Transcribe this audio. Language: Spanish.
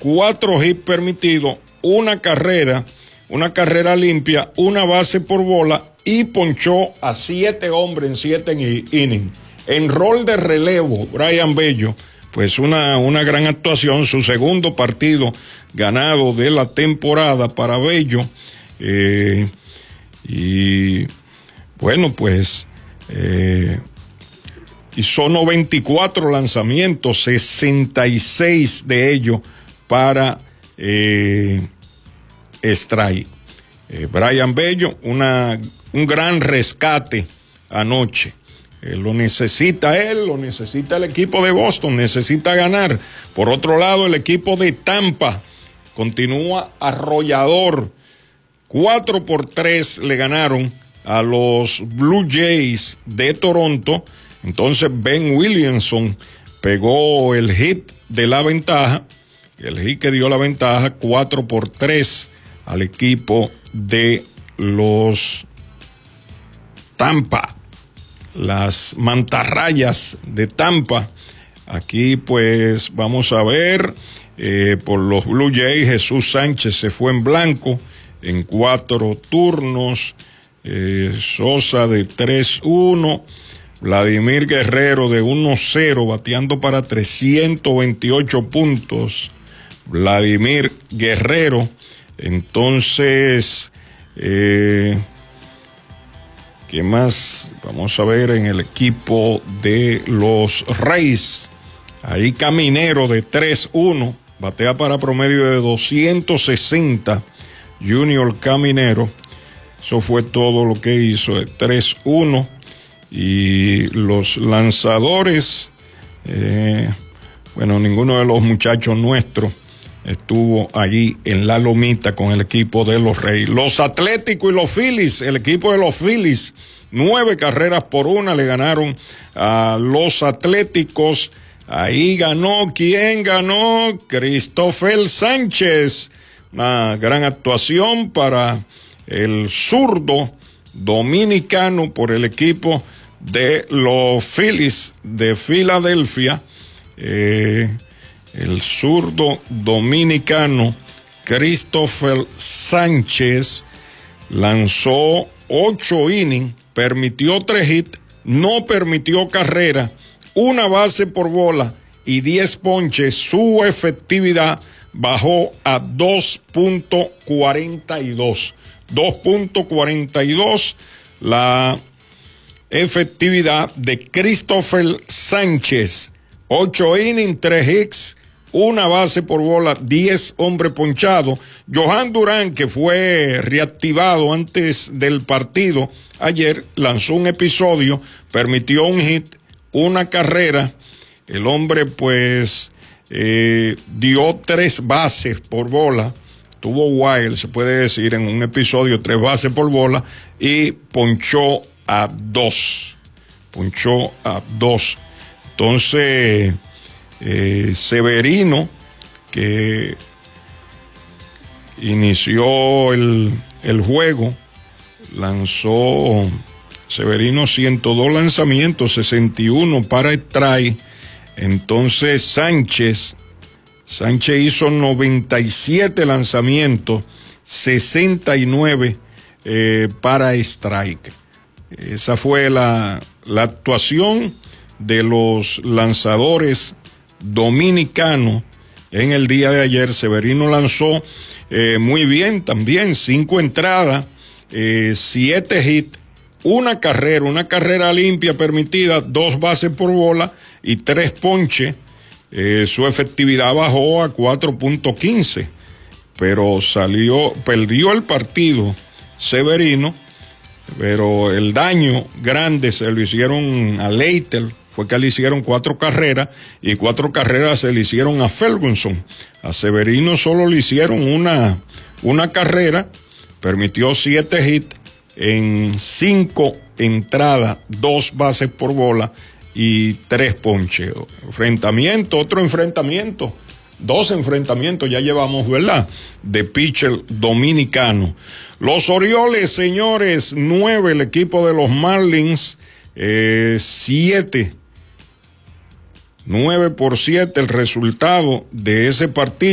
4 hits permitidos, una carrera limpia, una base por bola y ponchó a 7 hombres en 7 innings. En rol de relevo, Brayan Bello, pues una gran actuación, su segundo partido ganado de la temporada para Bello. Y bueno, pues hizo 94 lanzamientos, 66 de ellos para strike. Brayan Bello, un gran rescate anoche. Lo necesita él, lo necesita el equipo de Boston, necesita ganar. Por otro lado, el equipo de Tampa continúa arrollador. 4-3 le ganaron a los Blue Jays de Toronto. Entonces Ben Williamson pegó el hit de la ventaja, el hit que dio la ventaja, 4-3 al equipo de los Tampa, las mantarrayas de Tampa. Aquí pues vamos a ver, por los Blue Jays, Jesús Sánchez se fue en blanco en 4 turnos, Sosa de 3-1, Vladimir Guerrero de 1-0, bateando para 328 puntos, Vladimir Guerrero. Entonces, ¿qué más? Vamos a ver en el equipo de los Rays. Ahí Caminero de 3-1, batea para promedio de 260. Junior Caminero, eso fue todo lo que hizo, de 3-1. Y los lanzadores, bueno, ninguno de los muchachos nuestros estuvo allí en la lomita con el equipo de los Reyes. Los Atléticos y los Phillies, el equipo de los Phillies, 9 carreras por 1 le ganaron a los Atléticos. Ahí ganó, ¿quién ganó? Christopher Sánchez. Una gran actuación para el zurdo dominicano por el equipo de los Phillies de Filadelfia. El zurdo dominicano Christopher Sánchez lanzó 8 innings, permitió 3 hits, no permitió carrera, una base por bola y 10 ponches. Su efectividad bajó a 2.42. 2.42 la efectividad de Christopher Sánchez. 8 innings, 3 hits, una base por bola, 10 hombres ponchados. Johan Durán, que fue reactivado antes del partido ayer, lanzó un episodio, permitió un hit, una carrera. El hombre pues dio 3 bases por bola, tuvo wild, se puede decir, en un episodio, 3 bases por bola, y ponchó a 2. Entonces, Severino, que inició el juego, lanzó Severino 102 lanzamientos, 61 para strike. Entonces Sánchez hizo 97 lanzamientos, 69 para strike. Esa fue la actuación de los lanzadores dominicanos en el día de ayer. Severino lanzó muy bien también, 5 entradas, 7 hits, una carrera limpia permitida, 2 bases por bola y 3 ponches. Su efectividad bajó a 4.15, pero perdió el partido Severino, pero el daño grande se lo hicieron a Leiter, fue que le hicieron 4 carreras, y 4 carreras se le hicieron a Ferguson. A Severino solo le hicieron una carrera, permitió 7 hits en 5 entradas, 2 bases por bola y 3 ponches. Otro enfrentamiento, 2 enfrentamientos ya llevamos, ¿verdad?, de pitcher dominicano. Los Orioles, señores, 9, el equipo de los Marlins, 7. 9-7 el resultado de ese partido.